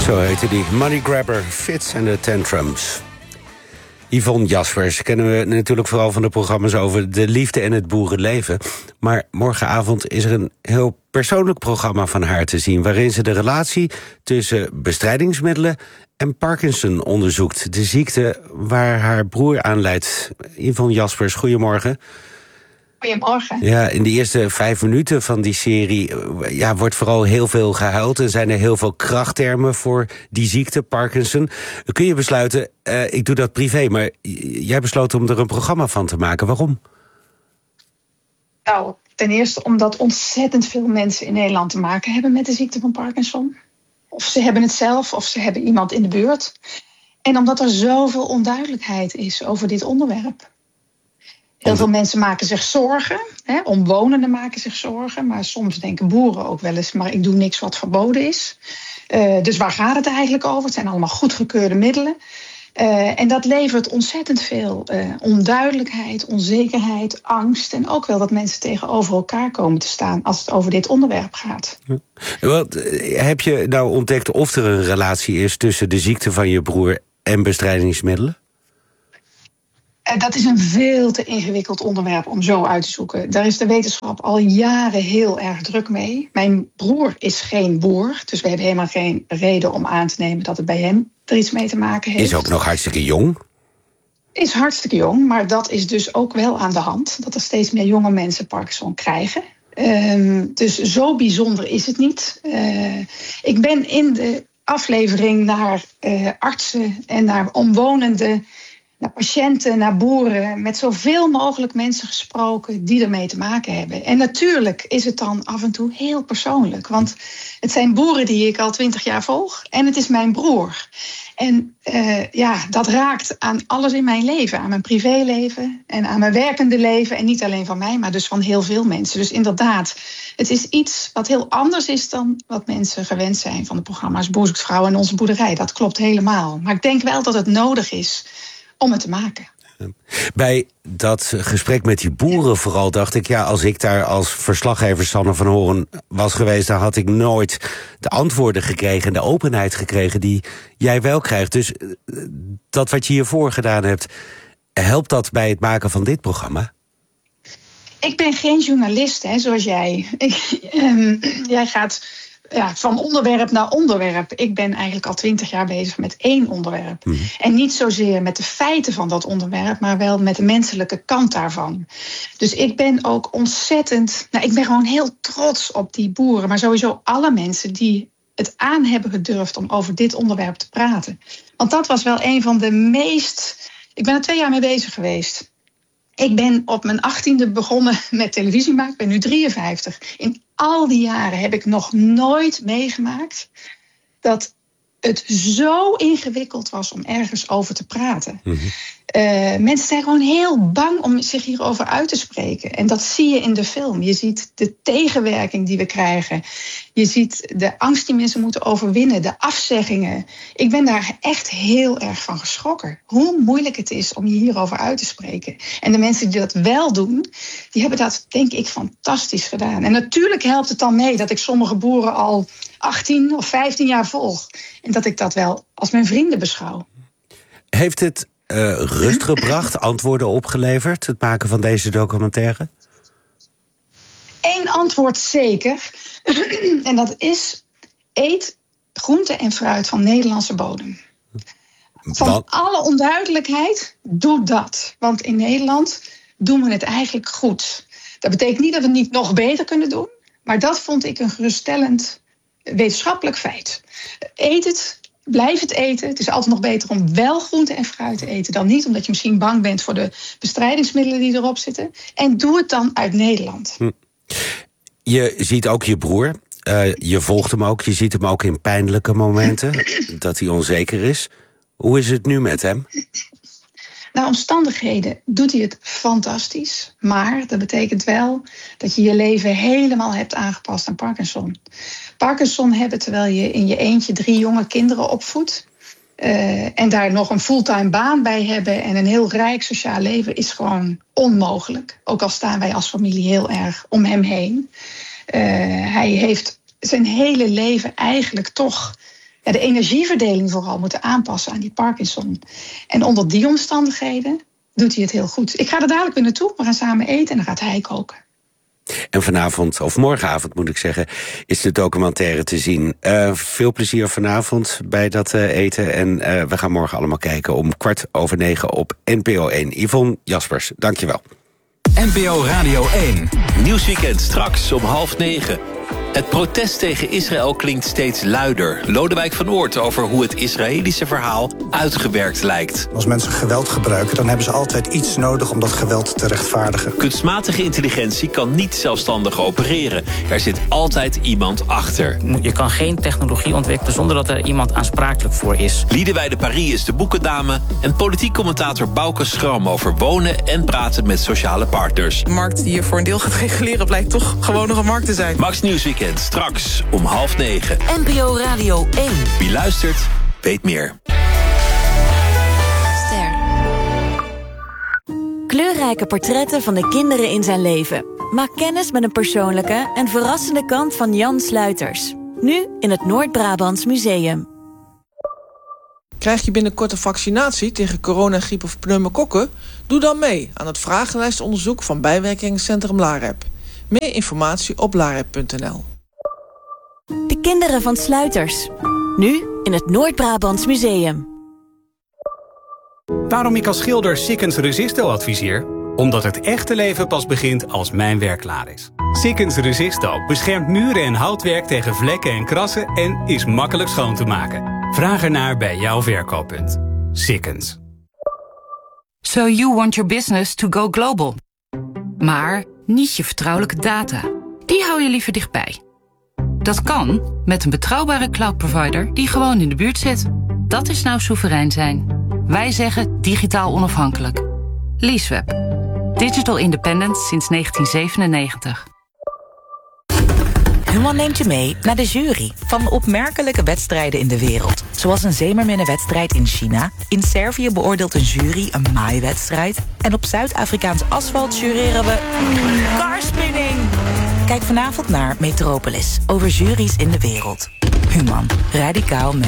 Zo heette die. Money Grabber, Fits and the Tantrums. Yvonne Jaspers kennen we natuurlijk vooral van de programma's over de liefde en het boerenleven. Maar morgenavond is er een heel persoonlijk programma van haar te zien, waarin ze de relatie tussen bestrijdingsmiddelen en Parkinson onderzoekt. De ziekte waar haar broer aan lijdt. Yvonne Jaspers, goedemorgen. Goedemorgen. Ja, in de eerste 5 minuten van die serie wordt vooral heel veel gehuild en zijn er heel veel krachttermen voor die ziekte, Parkinson. Kun je besluiten, ik doe dat privé, maar jij besloot om er een programma van te maken. Waarom? Nou, ten eerste omdat ontzettend veel mensen in Nederland te maken hebben met de ziekte van Parkinson. Of ze hebben het zelf, of ze hebben iemand in de buurt. En omdat er zoveel onduidelijkheid is over dit onderwerp. Heel veel mensen maken zich zorgen. Omwonenden maken zich zorgen. Maar soms denken boeren ook wel eens, maar ik doe niks wat verboden is. Dus waar gaat het eigenlijk over? Het zijn allemaal goedgekeurde middelen. En dat levert ontzettend veel onduidelijkheid, onzekerheid, angst. En ook wel dat mensen tegenover elkaar komen te staan als het over dit onderwerp gaat. Heb je nou ontdekt of er een relatie is tussen de ziekte van je broer en bestrijdingsmiddelen? Dat is een veel te ingewikkeld onderwerp om zo uit te zoeken. Daar is de wetenschap al jaren heel erg druk mee. Mijn broer is geen boer, dus we hebben helemaal geen reden om aan te nemen dat het bij hem er iets mee te maken heeft. Is ook nog hartstikke jong. Is hartstikke jong, maar dat is dus ook wel aan de hand. Dat er steeds meer jonge mensen Parkinson krijgen. Dus zo bijzonder is het niet. Ik ben in de aflevering naar artsen en naar omwonenden, naar patiënten, naar boeren, met zoveel mogelijk mensen gesproken die ermee te maken hebben. En natuurlijk is het dan af en toe heel persoonlijk. Want het zijn boeren die ik al 20 jaar volg en het is mijn broer. En dat raakt aan alles in mijn leven. Aan mijn privéleven en aan mijn werkende leven. En niet alleen van mij, maar dus van heel veel mensen. Dus inderdaad, het is iets wat heel anders is dan wat mensen gewend zijn van de programma's Boerzoeksvrouw en Onze Boerderij. Dat klopt helemaal. Maar ik denk wel dat het nodig is om het te maken. Bij dat gesprek met die boeren vooral dacht ik, als ik daar als verslaggever Sanne van Horen was geweest, dan had ik nooit de antwoorden gekregen en de openheid gekregen die jij wel krijgt. Dus dat wat je hiervoor gedaan hebt, helpt dat bij het maken van dit programma? Ik ben geen journalist, zoals jij. Jij gaat van onderwerp naar onderwerp. Ik ben eigenlijk al 20 jaar bezig met één onderwerp. Mm-hmm. En niet zozeer met de feiten van dat onderwerp, maar wel met de menselijke kant daarvan. Dus ik ben ook ontzettend, ik ben gewoon heel trots op die boeren, maar sowieso alle mensen die het aan hebben gedurfd om over dit onderwerp te praten. Want dat was wel een van de meest. Ik ben er 2 jaar mee bezig geweest. Ik ben op mijn 18e begonnen met televisie maken. Ik ben nu 53. In al die jaren heb ik nog nooit meegemaakt dat het zo ingewikkeld was om ergens over te praten. Mm-hmm. Mensen zijn gewoon heel bang om zich hierover uit te spreken. En dat zie je in de film. Je ziet de tegenwerking die we krijgen. Je ziet de angst die mensen moeten overwinnen. De afzeggingen. Ik ben daar echt heel erg van geschrokken. Hoe moeilijk het is om je hierover uit te spreken. En de mensen die dat wel doen, die hebben dat denk ik fantastisch gedaan. En natuurlijk helpt het dan mee dat ik sommige boeren al 18 of 15 jaar volg. En dat ik dat wel als mijn vrienden beschouw. Heeft het rust gebracht, antwoorden opgeleverd, het maken van deze documentaire? Eén antwoord zeker. En dat is: eet groente en fruit van Nederlandse bodem. Van alle onduidelijkheid, doe dat. Want in Nederland doen we het eigenlijk goed. Dat betekent niet dat we het niet nog beter kunnen doen. Maar dat vond ik een geruststellend wetenschappelijk feit. Eet het. Blijf het eten. Het is altijd nog beter om wel groente en fruit te eten dan niet, omdat je misschien bang bent voor de bestrijdingsmiddelen die erop zitten. En doe het dan uit Nederland. Je ziet ook je broer. Je volgt hem ook. Je ziet hem ook in pijnlijke momenten. Dat hij onzeker is. Hoe is het nu met hem? Naar omstandigheden doet hij het fantastisch. Maar dat betekent wel dat je je leven helemaal hebt aangepast aan Parkinson. Parkinson hebben terwijl je in je eentje 3 jonge kinderen opvoedt. En daar nog een fulltime baan bij hebben en een heel rijk sociaal leven is gewoon onmogelijk. Ook al staan wij als familie heel erg om hem heen. Hij heeft zijn hele leven eigenlijk toch de energieverdeling vooral moeten aanpassen aan die Parkinson. En onder die omstandigheden doet hij het heel goed. Ik ga er dadelijk weer naartoe, we gaan samen eten en dan gaat hij koken. En vanavond, of morgenavond moet ik zeggen, is de documentaire te zien. Veel plezier vanavond bij dat eten. En we gaan morgen allemaal kijken om 9:15 op NPO 1. Yvonne Jaspers, dankjewel. NPO Radio 1. Nieuwsweekend straks om 8:30. Het protest tegen Israël klinkt steeds luider. Lodewijk van Oort over hoe het Israëlische verhaal uitgewerkt lijkt. Als mensen geweld gebruiken, dan hebben ze altijd iets nodig om dat geweld te rechtvaardigen. Kunstmatige intelligentie kan niet zelfstandig opereren. Er zit altijd iemand achter. Je kan geen technologie ontwikkelen zonder dat er iemand aansprakelijk voor is. Liedewij Paris is de boekendame en politiek commentator Bouke Schram over wonen en praten met sociale partners. De markt die je voor een deel gaat reguleren blijkt toch gewoon nog een markt te zijn. Max Nieuwsweekend straks om 8:30. NPO Radio 1. Wie luistert, weet meer. Ster. Kleurrijke portretten van de kinderen in zijn leven. Maak kennis met een persoonlijke en verrassende kant van Jan Sluiters. Nu in het Noord-Brabants Museum. Krijg je binnenkort een vaccinatie tegen coronagriep of pneumokokken? Doe dan mee aan het vragenlijstonderzoek van bijwerkingscentrum LAREP. Meer informatie op larep.nl. De kinderen van Sluiters. Nu in het Noord-Brabants Museum. Waarom ik als schilder Sikkens Resisto adviseer? Omdat het echte leven pas begint als mijn werk klaar is. Sikkens Resisto beschermt muren en houtwerk tegen vlekken en krassen en is makkelijk schoon te maken. Vraag ernaar bij jouw verkooppunt. Sikkens. So you want your business to go global. Maar niet je vertrouwelijke data. Die hou je liever dichtbij. Dat kan met een betrouwbare cloudprovider die gewoon in de buurt zit. Dat is nou soeverein zijn. Wij zeggen digitaal onafhankelijk. Leaseweb. Digital independent sinds 1997. Human neemt je mee naar de jury van opmerkelijke wedstrijden in de wereld. Zoals een zeemerminnenwedstrijd in China. In Servië beoordeelt een jury een maaiwedstrijd. En op Zuid-Afrikaans asfalt jureren we carspinning. Kijk vanavond naar Metropolis over juries in de wereld. Human, radicaal mee.